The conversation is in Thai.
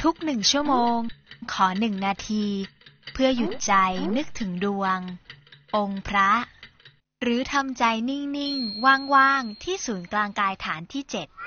ทุก1 ชั่วโมงขอ1 นาทีเพื่อหยุดใจนึกถึงดวงองค์พระหรือทำใจนิ่งๆว่างๆที่ศูนย์กลางกายฐานที่ 7